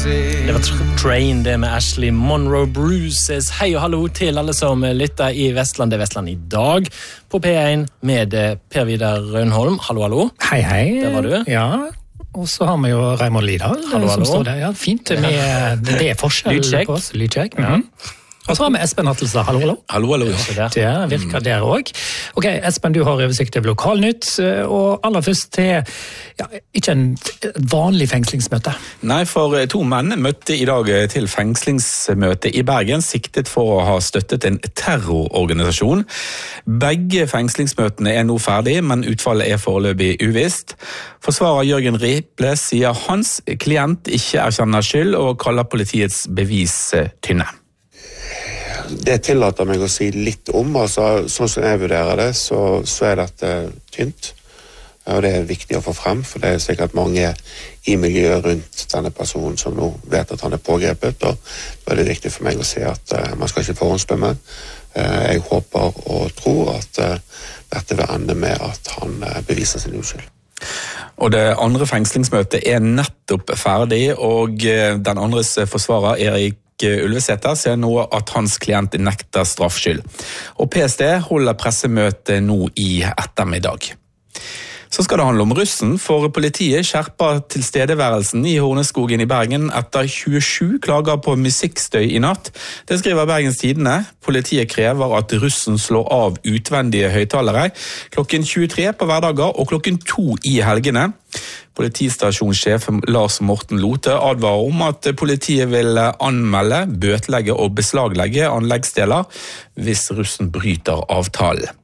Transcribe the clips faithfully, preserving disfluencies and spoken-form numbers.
Det var Train, det med Ashley Monroe Bruces. Hei og hallo til alle som lytter i Vestland. Det er Vestland i dag på P én med Per Vidar Rønholm. Hallo, hallo. Hei, hei. Der var du. Ja, og så har vi jo Raimond Lidal. Hallo, hallo. Som står der. Ja, fint med det er forskjell Lydcheck. på oss. Lydcheck. Ja. Og så har vi Espen Hattelstad. Hallo, hallo. Hallo, hallo. Det virker der også. Ok, Espen, du har oversikt over lokalnytt, og aller først til, ja, ikke en vanlig fengslingsmøte. Nei, for to menn møtte i dag til fengslingsmøte i Bergen, siktet for å ha støttet en terrororganisasjon. Begge fengslingsmøtene er nå ferdig, men utfallet er foreløpig uvisst. Forsvarer Jørgen Riple sier hans klient ikke erkjenner skyld og kaller politiets bevis tynne. Det tillater meg å si litt om, altså sånn som jeg vurderer det, så, så er dette tynt. Og det er viktig å få frem, for det er sikkert mange i miljøet rundt denne personen som nå vet at han er pågrepet, og da er det viktig for meg å si at uh, man skal ikke forhåndsdømme. Uh, jeg håper og tror at uh, dette vil ende med at han uh, beviser sin uskyld. Og det andre fengslingsmøtet er nettopp ferdig, og uh, den andres forsvarer, Erik Ulvesæter, ser nå at hans klient nekter straffskyld. Og P S T holder pressemøte nå i ettermiddag. Så skal det handle om russen, for politiet skjerper tilstedeværelsen i Horneskogen i Bergen etter tjuesju klager på musikkstøy i natt. Det skriver Bergens Tidende. Politiet krever at russen slår av utvendige høyttalere klokken tjuetre på hverdager og klokken to i helgene. Politistasjonssjef Lars Morten Lote advarer om at politiet vil anmelde, bøtelegge og beslaglegge anleggsdeler hvis russen bryter avtalen.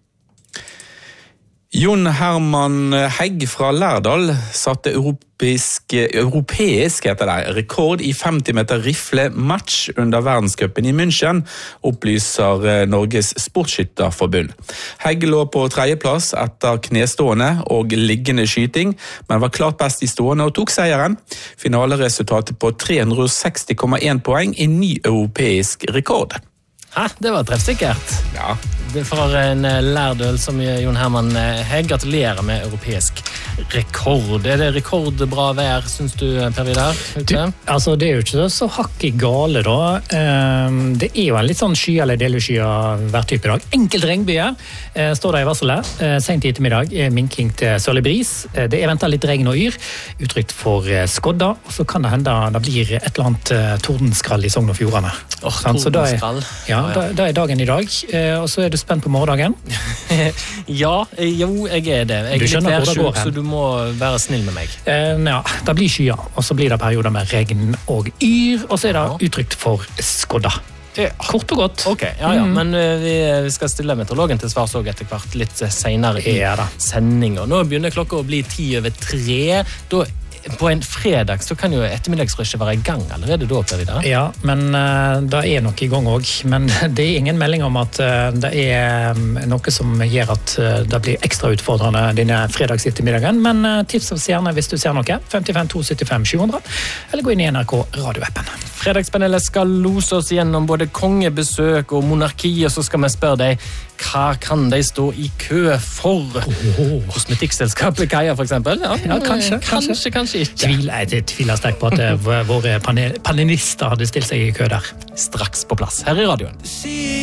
Jon Herman Hegg fra Lærdal satte europeisk, europeisk heter det, rekord i femti meter rifle-match under verdenscupen i München, opplyser Norges Sportsskytterforbund. Hegg lå på tredjeplass etter knestående og liggende skyting, men var klart best i stående og tok seieren. Finaleresultatet på tre hundre og seksti komma én poeng i ny europeisk rekord. Hæ, det var treffsikkert. Ja. Det for en lærdøl som Jon Herman Hegg. Gratulerer med europeisk rekord. Er det rekordbra vær, synes du, Per Vidar? Du, altså, det er jo ikke så hakket gale, da. Det er jo en litt sånn sky eller delvis sky av hver type i dag. Enkelt regnbyer står det i varselet. Sent i ettermiddag er minking til sørlig bris. Det er ventet litt regn og yr, utrygt for skodda, og så kan det hende det blir et eller annet tordenskrall i Sogn og Fjordane. Åh, oh, tordenskrall. Ja, da, da er dagen i dag, og så er du spent på morgendagen. Ja, jo, jeg er det. Jeg er litt værsjuk, så du må være snill med meg. Eh, ja, det blir skyer, og så blir det perioder med regn og yr, og så er det utrygt for skodda. Kort og godt. Ok, ja, ja, mm. men vi, vi skal stille meteorologen til svars også etter hvert litt senere i ja, sendingen. Nå begynner klokka å bli ti over tre. Da på en fredag så kan jo ettermiddagsrushet være i gang allerede da, Per Vidar. Ja, men uh, det er nok i gang også. Men det er ingen melding om at uh, det er um, noe som gjør at uh, det blir ekstra utfordrende denne fredagsettermiddagen. Men uh, tips oss gjerne hvis du ser noe. femtifem to syttifem sju hundre. Eller gå inn i N R K radioappen. Fredagspanelet skal lose oss gjennom både kongebesøk og monarki, og så skal vi spørre deg, hva kan de stå i kø for? Oh. Kosmetikkselskapet Kaja, for eksempel? Ja, ja kanskje, kanskje, kanskje, kanskje ikke. Tvil, jeg tviler sterkt på at uh, våre panel, panelister hadde stilt seg i kø der. Straks på plass her i radioen.